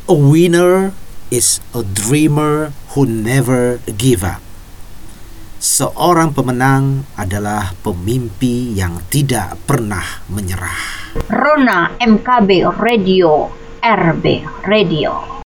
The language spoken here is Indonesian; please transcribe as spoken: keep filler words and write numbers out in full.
A winner is a dreamer who never give up. Seorang pemenang adalah pemimpi yang tidak pernah menyerah. Rona M K B Radio, R B Radio.